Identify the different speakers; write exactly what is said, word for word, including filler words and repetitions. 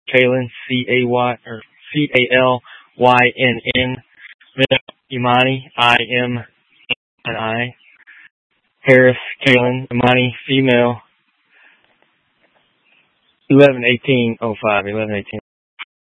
Speaker 1: Kaylyn, C A Y or C A L Y N N. Imani, I M N I. Harris, Kaylyn, Imani, female. Eleven eighteen oh five. Eleven eighteen.